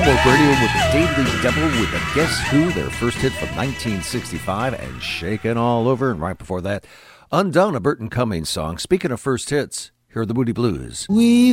Woke Radio with the Daily Devil with the Guess Who, their first hit from 1965, and Shakin' All Over. And right before that, Undone, a Burton Cummings song. Speaking of first hits, here are the Moody Blues. We